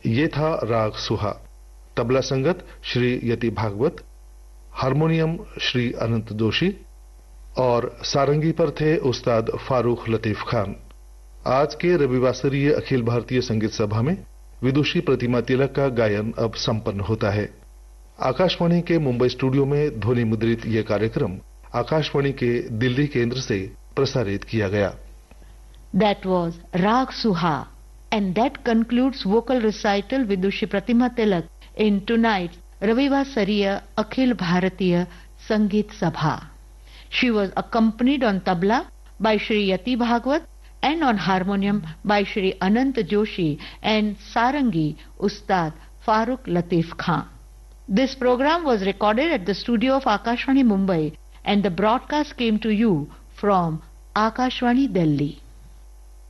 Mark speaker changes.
Speaker 1: ये था राग सुहा। तबला संगत श्री यति भागवत, हारमोनियम श्री अनंत जोशी और सारंगी पर थे उस्ताद फारूक लतीफ खान। आज के रविवासरीय अखिल भारतीय संगीत सभा में विदुषी प्रतिमा तिलक का गायन अब संपन्न होता है। आकाशवाणी के मुंबई स्टूडियो में ध्वनि मुद्रित ये कार्यक्रम आकाशवाणी के दिल्ली केंद्र से प्रसारित किया गया।
Speaker 2: That was Rag Suha, and that concludes vocal recital Vidushi Pratima Tilak in tonight's Ravivasariya Akhil Bharatiya Sangeet Sabha. She was accompanied on tabla by Shri Yati Bhagwat and on harmonium by Shri Anant Joshi and sarangi Ustad Farooq Latif Khan. This program was recorded at the studio of Akashvani Mumbai and the broadcast came to you from Akashvani Delhi.